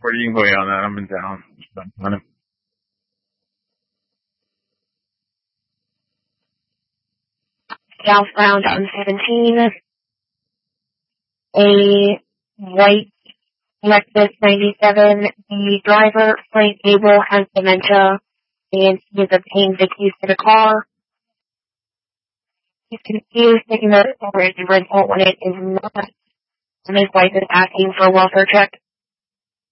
report. You can go ahead on that. I'm in down. Southbound on 17, a white Lexus 97. The driver, Frank Gable, has dementia, and he has obtained the keys to the car. He's confused, thinking that it's a rental when it is not, and his wife is asking for a welfare check.